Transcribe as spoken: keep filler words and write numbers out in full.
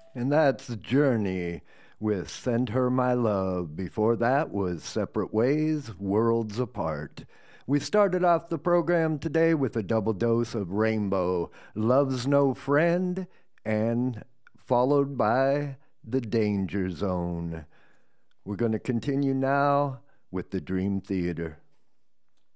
And that's Journey with Send Her My Love. Before that was Separate Ways, Worlds Apart. We started off the program today with a double dose of Rainbow, Love's No Friend, and followed by The Danger Zone. We're going to continue now with the Dream Theater.